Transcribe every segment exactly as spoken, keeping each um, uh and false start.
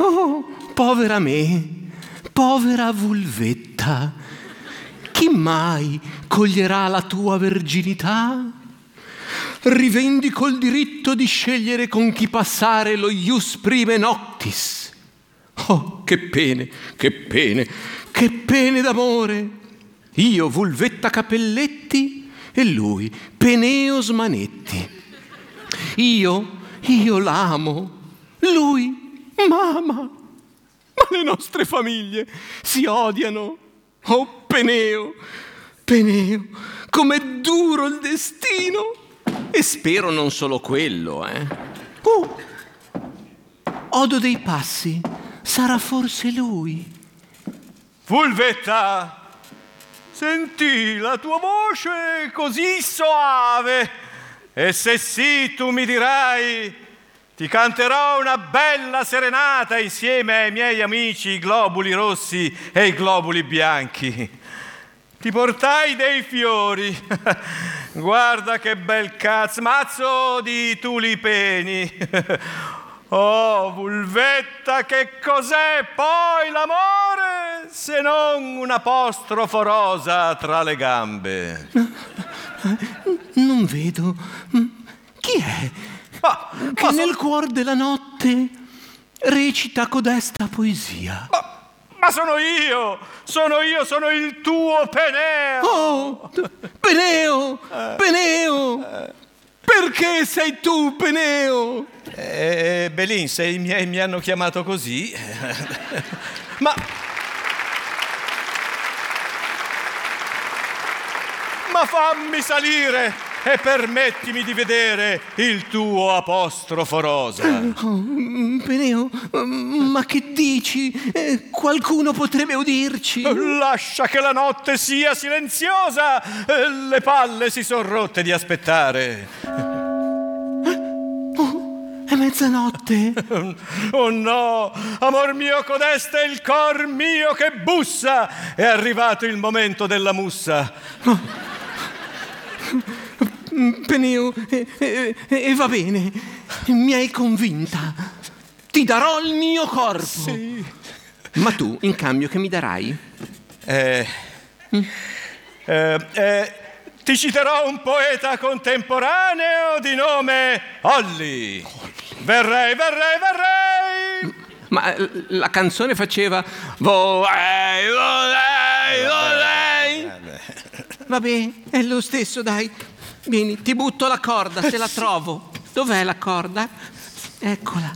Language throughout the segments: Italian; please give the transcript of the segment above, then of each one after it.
Oh, povera me, povera vulvetta, chi mai coglierà la tua verginità? Rivendico il diritto di scegliere con chi passare lo ius prime noctis. Oh, che pene, che pene, che pene d'amore! Io vulvetta Capelletti e lui Peneo Smanetti. Io, io l'amo, lui m'ama. Ma le nostre famiglie si odiano. Oh, Peneo, Peneo, com'è duro il destino! E spero non solo quello, eh. Oh, odo dei passi, sarà forse lui. Vulvetta, sentì la tua voce così soave, e se sì tu mi dirai, ti canterò una bella serenata insieme ai miei amici i globuli rossi e i globuli bianchi. Ti portai dei fiori, guarda che bel cazzo, mazzo di tulipeni. Oh, Vulvetta, che cos'è poi l'amore se non un apostrofo rosa tra le gambe? Non vedo. Chi è? Ma, che ma nel so... cuor della notte recita codesta poesia. Ma... Ma sono io, sono io, sono il tuo Peneo. Oh, Peneo, eh. Peneo, eh. Perché sei tu, Peneo? Eh, Belin, se i miei mi hanno chiamato così. Ma... Ma fammi salire e permettimi di vedere il tuo apostrofo rosa. Oh, Peneo, ma che dici? Eh, qualcuno potrebbe udirci. Lascia che la notte sia silenziosa. Le palle si sono rotte di aspettare. Oh, è mezzanotte. Oh no, amor mio, codesta è il cor mio che bussa. È arrivato il momento della mussa. Oh. Peneo, e eh, eh, va bene, mi hai convinta. Ti darò il mio corpo. Sì. Ma tu, in cambio, che mi darai? Eh, mm. eh, eh, ti citerò un poeta contemporaneo di nome Olli. Verrei, verrei, verrei. Ma la canzone faceva vorrei, vorrei, vorrei. Vabbè, è lo stesso, dai. Vieni, ti butto la corda se la trovo. Dov'è la corda? Eccola.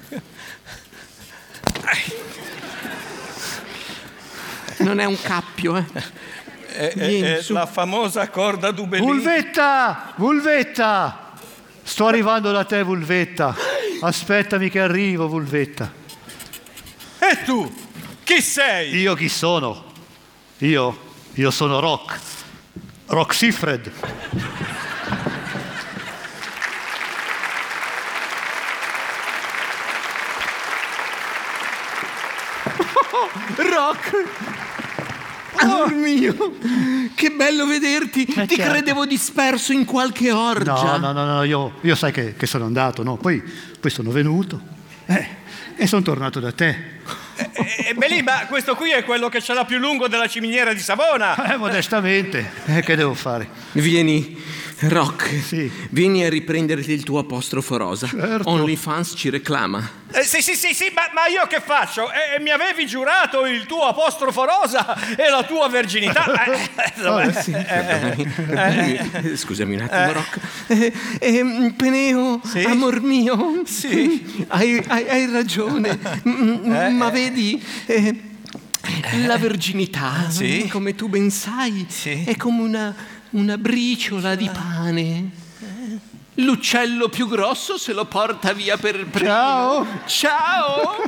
Non è un cappio, eh. È, Vieni, è, è la famosa corda d'Ubelin. Vulvetta! Vulvetta! Sto arrivando da te, Vulvetta. Aspettami che arrivo, Vulvetta. E tu? Chi sei? Io chi sono? Io? Io sono Rock. Rock Siffred. Rock! Amor mio, che bello vederti! Eh, Ti certo. credevo disperso in qualche orgia. No, no, no, no, io, io sai che, che sono andato, no? Poi, poi sono venuto eh, e sono tornato da te. Eh, eh, Belin, ma questo qui è quello che ce l'ha più lungo della ciminiera di Savona. Eh, modestamente, eh, che devo fare? Vieni, Rock, sì. Vieni a riprenderti il tuo apostrofo rosa. Certo. OnlyFans ci reclama. Eh, sì, sì, sì, sì, ma, ma io che faccio? Eh, mi avevi giurato il tuo apostrofo rosa e la tua verginità. Eh, oh, sì, eh, eh, eh, scusami un attimo, eh. Rock. Eh, eh, Peneo, sì? Amor mio, sì. hai, hai, hai ragione, eh, ma vedi... Eh, la verginità, sì? Come tu ben sai, sì. È come una, una briciola di pane. L'uccello più grosso se lo porta via per primo. Ciao! Ciao!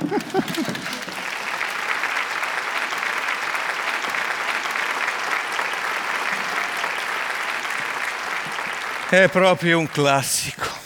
È proprio un classico.